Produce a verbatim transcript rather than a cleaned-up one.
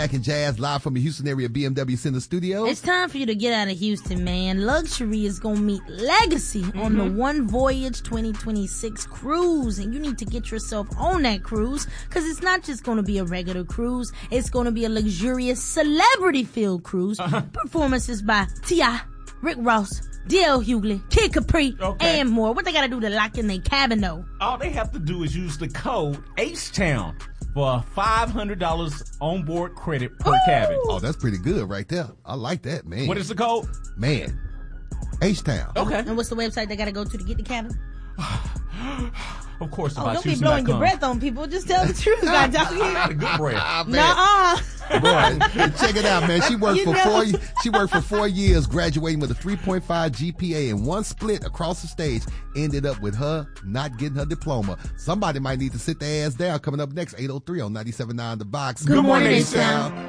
Back in Jazz, live from the Houston area B M W Center Studios. It's time for you to get out of Houston, man. Luxury is going to meet Legacy mm-hmm. on the One Voyage twenty twenty-six cruise. And you need to get yourself on that cruise because it's not just going to be a regular cruise. It's going to be a luxurious celebrity-filled cruise. Uh-huh. Performances by T I, Rick Ross, D L Hughley, Kid Capri, okay. and more. What they got to do to lock in their cabin, though? All they have to do is use the code H-Town for five hundred dollars onboard credit per Ooh. cabin. Oh, that's pretty good right there. I like that, man. What is the code? Man. H-Town. Okay. And what's the website they got to go to to get the cabin? Of course, oh, don't be blowing your breath on people. Just tell the truth. I got a good breath. Nuh-uh. Boy, check it out, man. She worked you for know. four. She worked for four years, graduating with a three point five G P A, and one split across the stage ended up with her not getting her diploma. Somebody might need to sit their ass down. Coming up next, eight oh three on ninety-seven point nine The Box. Good, Good morning, H-Town.